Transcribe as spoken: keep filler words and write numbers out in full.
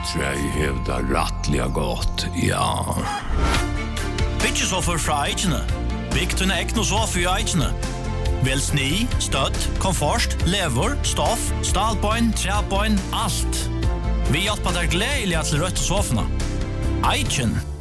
Eikentræi hev det rattliga gott, ja. Byggesoffer fra Eikene. Bygg tunne ekne sofa i Eikene. Vel sni, støtt, komfort, lever, stoff, stalbøyn, træbøyn, alt. Vi hjelper deg gledelig til rødt sofene. Eiken.